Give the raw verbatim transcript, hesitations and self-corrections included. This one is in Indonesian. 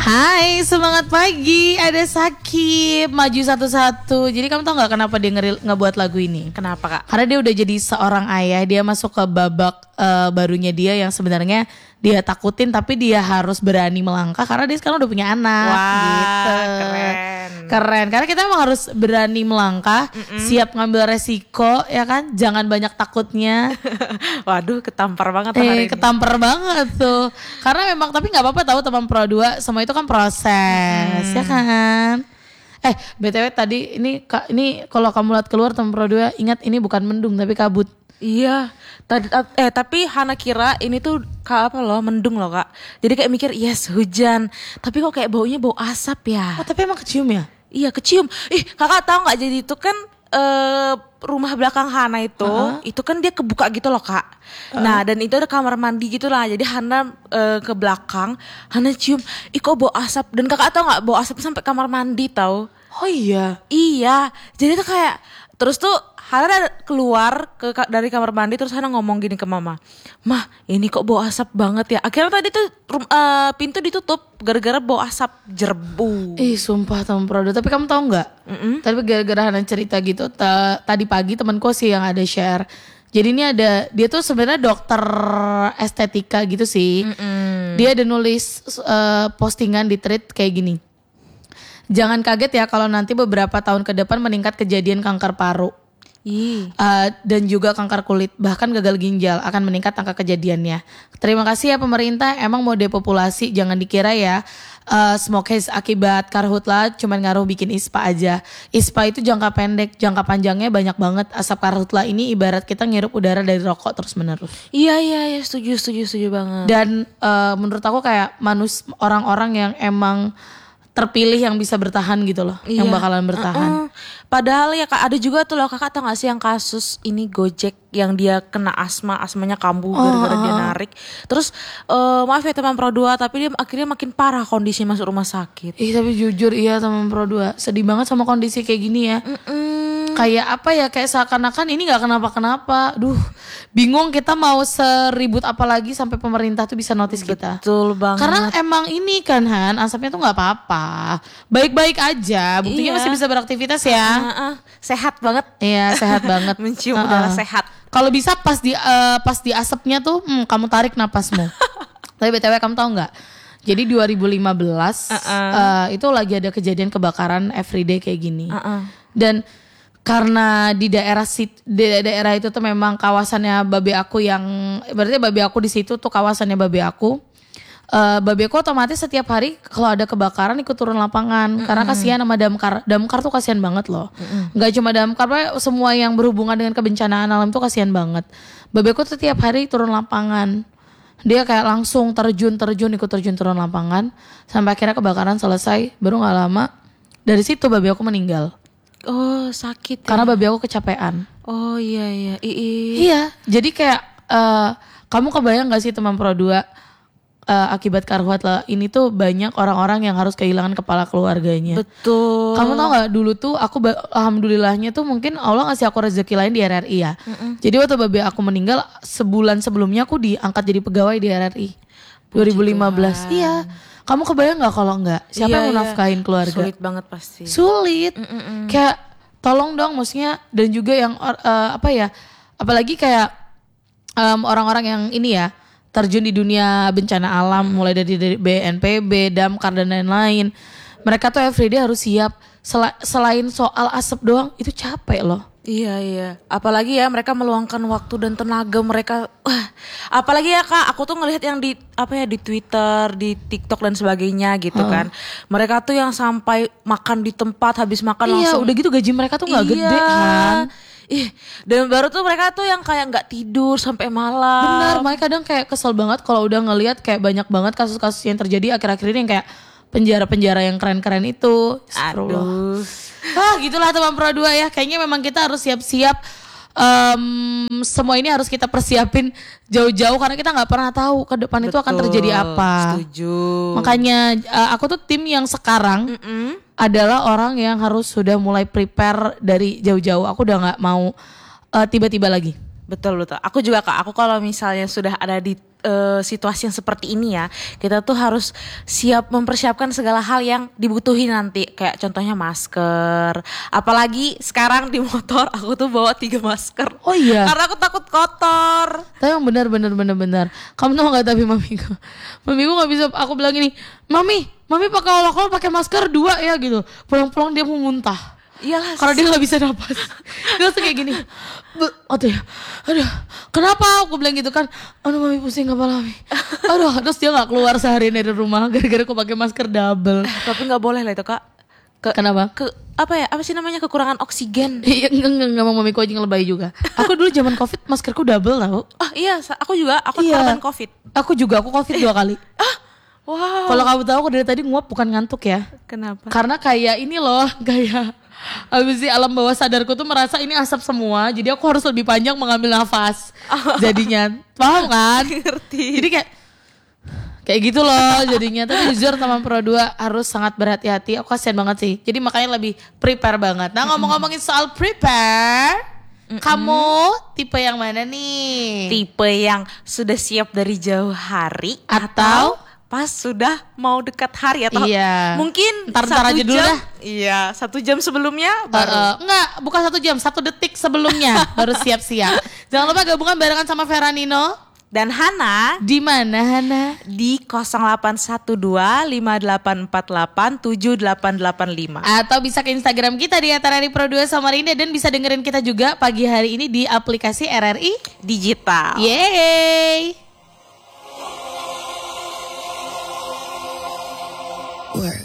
Hai, semangat pagi. Ada Sakib maju satu-satu. Jadi kamu tahu nggak kenapa dia ngeri, ngebuat lagu ini? Kenapa kak? Karena dia udah jadi seorang ayah. Dia masuk ke babak uh, barunya dia yang sebenarnya dia takutin, tapi dia harus berani melangkah karena dia sekarang udah punya anak. Wah, gitu. keren. Keren. Karena kita emang harus berani melangkah, Mm-mm. siap ngambil resiko, ya kan? Jangan banyak takutnya. Waduh, ketampar banget eh, hari ini. Ketampar banget tuh. Karena memang, tapi nggak apa-apa tahu teman Pro dua, semua itu kan proses, hmm. ya kan? Eh, B T W tadi ini ini kalau kamu lihat keluar teman Pro dua, ingat ini bukan mendung tapi kabut. Iya, tadi eh tapi Hana kira ini tuh kayak apa loh, mendung loh kak. Jadi kayak mikir yes hujan, tapi kok kayak baunya bau asap ya. Oh, tapi emang kecium ya? Iya kecium. Ih kakak tahu nggak, jadi itu kan uh, rumah belakang Hana itu, uh-huh. itu kan dia kebuka gitu loh kak. Uh-huh. Nah dan itu ada kamar mandi gitu lah. Jadi Hana uh, ke belakang, Hana cium, ih kok bau asap. Dan kakak tahu nggak, bau asap sampai kamar mandi tahu? Oh iya. Iya. Jadi tuh kayak terus tuh Hana keluar ke dari kamar mandi, terus Hana ngomong gini ke mama, "Mah, ini kok bau asap banget ya." Akhirnya tadi tuh uh, pintu ditutup gara-gara bau asap jerbu. Ih, sumpah teman Pro dua. Tapi kamu tahu nggak? Mm-mm. Tapi gara-gara Hana cerita gitu, t- tadi pagi temanku sih yang ada share. Jadi ini ada, dia tuh sebenarnya dokter estetika gitu sih. Mm-mm. Dia ada nulis uh, postingan di thread kayak gini. Jangan kaget ya kalau nanti beberapa tahun ke depan meningkat kejadian kanker paru. Uh, dan juga kanker kulit, bahkan gagal ginjal akan meningkat angka kejadiannya. Terima kasih ya pemerintah, emang mau depopulasi, jangan dikira ya uh, smoke haze akibat karhutla cuman ngaruh bikin ispa aja. Ispa itu jangka pendek, jangka panjangnya banyak banget. Asap karhutla ini ibarat kita ngirup udara dari rokok terus menerus. Iya iya iya, setuju setuju setuju banget. Dan uh, menurut aku kayak manus orang-orang yang emang terpilih yang bisa bertahan gitu loh, iya. yang bakalan bertahan. Uh-uh. Padahal ya kak, ada juga tuh loh kakak, tau gak sih yang kasus ini Gojek yang dia kena asma, asmanya kambuh gara-gara oh, dia narik. Terus uh, maaf ya teman Pro dua, tapi dia akhirnya makin parah kondisi masuk rumah sakit. Ih tapi jujur iya teman Pro dua, sedih banget sama kondisi kayak gini ya. Mm-mm. Kayak apa ya, kayak seakan-akan ini gak kenapa-kenapa. Duh, bingung kita mau seribut apa lagi sampai pemerintah tuh bisa notice kita. Betul banget. Karena emang ini kan Han, asapnya tuh gak apa-apa, baik-baik aja, buktinya iya. masih bisa beraktivitas ya. Uh-uh. Sehat banget. Iya sehat banget. Mencium uh-uh. udara sehat. Kalau bisa pas di uh, pas di asapnya tuh hmm, kamu tarik napasmu. Tapi B T W kamu tahu nggak? Jadi dua ribu lima belas uh-uh. uh, itu lagi ada kejadian kebakaran everyday kayak gini. Uh-uh. Dan karena di daerah sit, di daerah itu tuh memang kawasannya babe aku yang berarti babe aku di situ tuh kawasannya babe aku. Uh, babe aku otomatis setiap hari kalau ada kebakaran ikut turun lapangan. Mm-hmm. Karena kasihan sama damkar. Damkar tuh kasihan banget loh. Mm-hmm. Gak cuma damkar, semua yang berhubungan dengan kebencanaan alam tuh kasihan banget. Babe aku tuh setiap hari turun lapangan. Dia kayak langsung terjun-terjun ikut terjun turun lapangan. Sampai akhirnya kebakaran selesai. Baru gak lama dari situ babe aku meninggal. Oh sakit ya? Karena babe aku kecapean. Oh iya iya I- Iya. Jadi kayak uh, kamu kebayang gak sih teman Pro dua, Uh, akibat karhutla ini tuh banyak orang-orang yang harus kehilangan kepala keluarganya. Betul. Kamu tau gak dulu tuh aku alhamdulillahnya tuh mungkin Allah ngasih aku rezeki lain di R R I ya. Mm-mm. Jadi waktu babe aku meninggal sebulan sebelumnya aku diangkat jadi pegawai di R R I. dua ribu lima belas. Tuhan. Iya. Kamu kebayang gak kalau enggak? Siapa iya, yang mau nafkahin iya. keluarga? Sulit banget pasti. Sulit. Mm-mm. Kayak tolong dong maksudnya, dan juga yang uh, apa ya? Apalagi kayak um, orang-orang yang ini ya terjun di dunia bencana alam, mulai dari, dari B N P B, damkar dan lain-lain. Mereka tuh everyday harus siap. Sel- selain soal asap doang, itu capek loh. Iya iya. Apalagi ya mereka meluangkan waktu dan tenaga mereka. Wah, apalagi ya kak, aku tuh ngelihat yang di apa ya di Twitter, di TikTok dan sebagainya gitu hmm. kan. Mereka tuh yang sampai makan di tempat, habis makan iya, langsung. Udah gitu gaji mereka tuh nggak iya. gede kan. Ih, dan baru tuh mereka tuh yang kayak nggak tidur sampai malam. Benar, mereka kadang kayak kesel banget kalau udah ngelihat kayak banyak banget kasus-kasus yang terjadi akhir-akhir ini yang kayak penjara-penjara yang keren-keren itu. Aduh. Ah, gitulah teman Pro dua ya. Kayaknya memang kita harus siap-siap. Um, semua ini harus kita persiapin jauh-jauh karena kita nggak pernah tahu ke depan. Betul, itu akan terjadi apa. Setuju. Makanya uh, aku tuh tim yang sekarang Mm-mm. adalah orang yang harus sudah mulai prepare dari jauh-jauh. Aku udah nggak mau uh, tiba-tiba lagi. Betul betul. Aku juga Kak, aku kalau misalnya sudah ada di uh, situasi yang seperti ini ya, kita tuh harus siap mempersiapkan segala hal yang dibutuhin nanti. Kayak contohnya masker. Apalagi sekarang di motor aku tuh bawa tiga masker. Oh iya. Karena aku takut kotor. Tapi yang benar benar benar benar. Kamu tahu nggak tapi mamiku, mamiku nggak bisa. Aku bilang gini, mami, mami pakai olok-olok pakai masker dua ya gitu. Pulang-pulang dia mau muntah. Iyalah, karena dia nggak bisa napas. Dia langsung kayak gini, aduh, aduh, kenapa? Aku bilang gitu kan, aduh mami pusing kepala mami. Aduh, terus dia nggak keluar seharian dari rumah gara-gara aku pakai masker double. Tapi nggak boleh lah itu Kak. Ke, Kenapa? Ke apa ya? Apa sih namanya kekurangan oksigen? Iya enggak enggak enggak mau mamiku aja lebay juga. Aku dulu zaman covid maskerku double tau. Oh iya, aku juga. Aku iya. korban covid. Aku juga aku covid dua kali. Ah, wow. Kalau kamu tahu aku dari tadi nguap bukan ngantuk ya. Kenapa? Karena kayak ini loh, kayak habis sih alam bawah sadarku tuh merasa ini asap semua, jadi aku harus lebih panjang mengambil nafas. Jadinya, paham kan? Ngerti. Jadi kayak kayak gitu loh jadinya. Tapi jujur teman Pro dua harus sangat berhati-hati. Aku kasihan banget sih. Jadi makanya lebih prepare banget. Nah ngomong-ngomongin soal prepare, mm-mm. kamu tipe yang mana nih? Tipe yang sudah siap dari jauh hari atau, atau pas sudah mau dekat hari atau iya. mungkin ntar-ntar aja dulu dah. Iya, satu jam sebelumnya baru. Uh, uh, enggak, bukan satu jam, satu detik sebelumnya baru siap-siap. Jangan lupa gabungan barengan sama Vera Nino dan Hana. Di mana Hana? Di nol delapan satu dua lima delapan empat delapan tujuh delapan delapan lima. Atau bisa ke Instagram kita di at r r i pro dua Samarinda dan bisa dengerin kita juga pagi hari ini di aplikasi R R I Digital. Yeay. Word.